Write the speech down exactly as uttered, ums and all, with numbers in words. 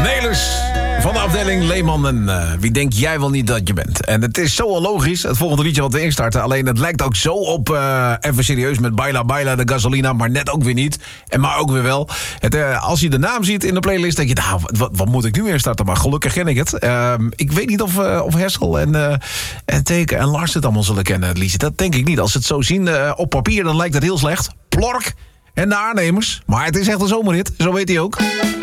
Nelers van de afdeling Leeman en uh, wie denk jij wel niet dat je bent? En het is zo onlogisch, het volgende liedje wat we instarten. Alleen het lijkt ook zo op, uh, even serieus, met Baila Baila de Gasolina, maar net ook weer niet. En maar ook weer wel. Het, uh, als je de naam ziet in de playlist, denk je, nou, wat, wat moet ik nu instarten? Maar gelukkig ken ik het. Uh, ik weet niet of, uh, of Hessel en, uh, en Teken en Lars het allemaal zullen kennen, het liedje. Dat denk ik niet. Als ze het zo zien uh, op papier, dan lijkt het heel slecht. Plork en de aannemers. Maar het is echt een zomerhit, zo weet hij ook.